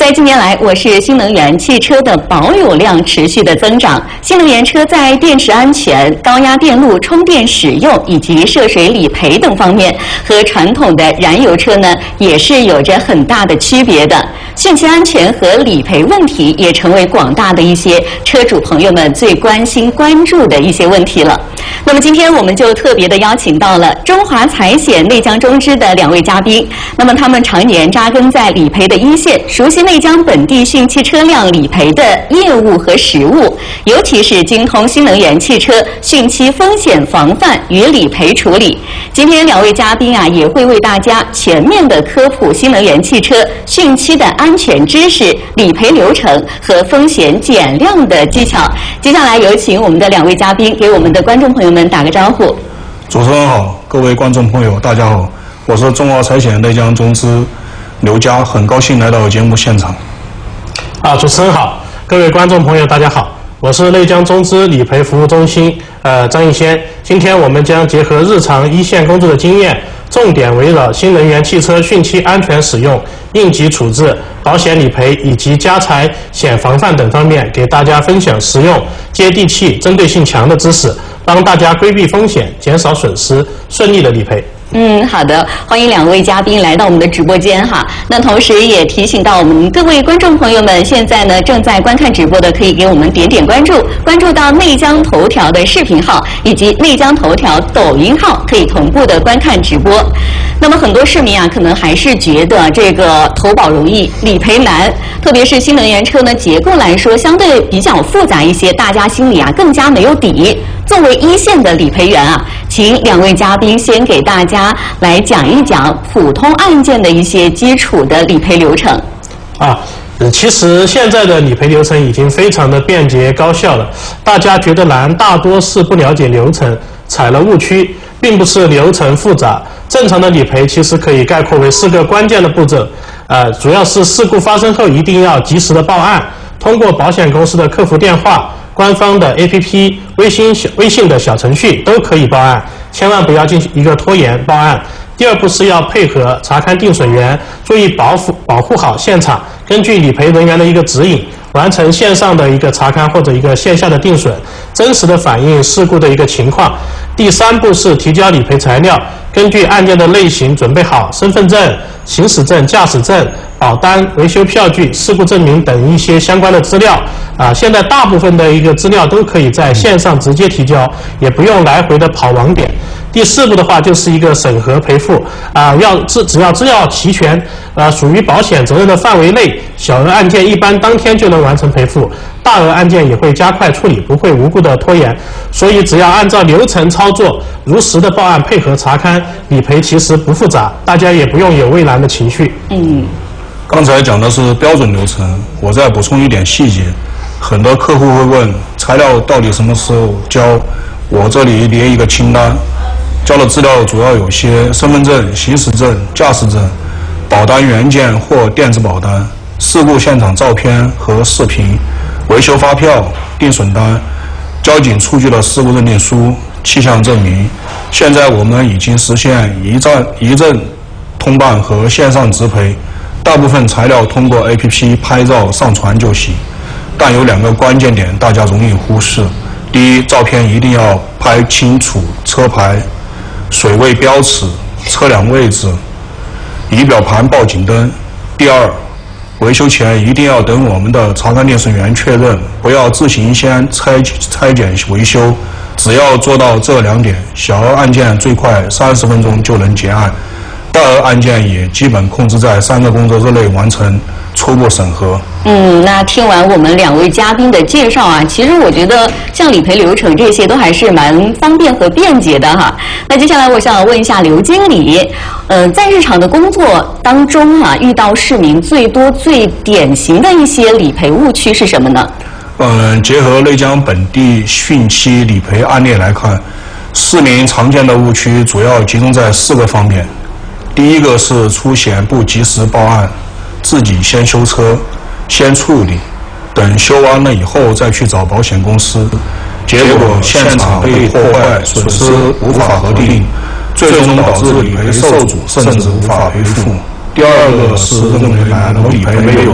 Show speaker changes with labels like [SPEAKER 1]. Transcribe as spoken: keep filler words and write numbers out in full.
[SPEAKER 1] 在近年来，我市新能源汽车的保有量持续的增长，新能源车在电池安全、高压电路充电使用以及涉水理赔等方面，和传统的燃油车呢也是有着很大的区别的。汛期安全和理赔问题也成为广大的一些车主朋友们最关心关注的一些问题了。那么今天我们就特别的邀请到了中华财险内江中支的两位嘉宾，那么他们常年扎根在理赔的一线，熟悉内江本地汛期车辆理赔的业务和实务，尤其是精通新能源汽车汛期风险防范与理赔处理。今天两位嘉宾啊，也会为大家全面的科普新能源汽车汛期的安全知识、理赔流程和风险减量的技巧。接下来有请我们的两位嘉宾给我们的观众朋友们打个招呼。
[SPEAKER 2] 主持人好，各位观众朋友大家好，我是中华财险内江中支刘佳，很高兴来到节目现场。
[SPEAKER 3] 啊，主持人好，各位观众朋友大家好，我是内江中支理赔服务中心呃张义先。今天我们将结合日常一线工作的经验，重点围绕新能源汽车汛期安全使用、应急处置、保险理赔以及家财险防范等方面，给大家分享实用、接地气、针对性强的知识，帮大家规避风险、减少损失，顺利的理赔。
[SPEAKER 1] 嗯，好的，欢迎两位嘉宾来到我们的直播间哈。那同时也提醒到我们各位观众朋友们，现在呢正在观看直播的，可以给我们点点关注，关注到内江头条的视频号以及内江头条抖音号，可以同步的观看直播。那么很多市民啊，可能还是觉得这个投保容易，理赔难，特别是新能源车呢，结构来说相对比较复杂一些，大家心里啊更加没有底。作为一线的理赔员啊，请两位嘉宾先给大家来讲一讲普通案件的一些基础的理赔流程。
[SPEAKER 3] 啊，其实现在的理赔流程已经非常的便捷高效了，大家觉得难，大多是不了解流程，踩了误区，并不是流程复杂。正常的理赔其实可以概括为四个关键的步骤，呃，主要是事故发生后一定要及时的报案，通过保险公司的客服电话、官方的 A P P、微信小微信的小程序都可以报案，千万不要进行一个拖延报案。第二步是要配合查看定损员，注意保护保护好现场，根据理赔人员的一个指引，完成线上的一个查看或者一个线下的定损，真实的反映事故的一个情况。第三步是提交理赔材料，根据案件的类型准备好身份证、行驶证、驾驶证、保单、维修票据、事故证明等一些相关的资料。啊，现在大部分的一个资料都可以在线上直接提交，也不用来回的跑网点。第四步的话就是一个审核赔付，啊，要只只要资料齐全，啊，属于保险责任的范围内，小额案件一般当天就能完成赔付，大额案件也会加快处理，不会无故的拖延。所以只要按照流程操作，如实的报案，配合查看，理赔其实不复杂，大家也不用有畏难的情绪。
[SPEAKER 1] 嗯，
[SPEAKER 2] 刚才讲的是标准流程，我再补充一点细节。很多客户会问材料到底什么时候交，我这里列一个清单。交的资料主要有些身份证、行驶证、驾驶证、保单原件或电子保单、事故现场照片和视频、维修发票、定损单、交警出具的事故认定书、气象证明。现在我们已经实现一站一证通办和线上直赔，大部分材料通过 A P P 拍照上传就行。但有两个关键点大家容易忽视：第一，照片一定要拍清楚车牌、水位标尺、车辆位置、仪表盘、报警灯。第二，维修前一定要等我们的查看定损员确认，不要自行先拆拆检维修。只要做到这两点，小额案件最快三十分钟就能结案，大额案件也基本控制在三个工作日内完成初步审核。
[SPEAKER 1] 嗯，那听完我们两位嘉宾的介绍啊，其实我觉得像理赔流程这些都还是蛮方便和便捷的哈。那接下来我想问一下刘经理，呃，在日常的工作当中啊，遇到市民最多最典型的一些理赔误区是什么呢？
[SPEAKER 2] 嗯，结合内江本地汛期理赔案例来看，市民常见的误区主要集中在四个方面。第一个是出险不及时报案，自己先修车，先处理，等修完了以后再去找保险公司，结果现场被破坏，损失无法核定，最终导致理赔受阻，甚至无法赔付。第二个是认为买了理赔没有